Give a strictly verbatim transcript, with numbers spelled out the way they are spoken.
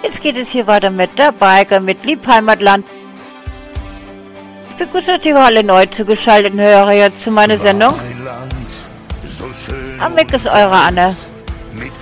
Jetzt geht es hier weiter mit der Biker, mit Liebheimatland. Ich begrüße Sie alle neu zugeschalteten Hörer hier zu meiner Sendung. So schön Am Mic ist eure Anne. mit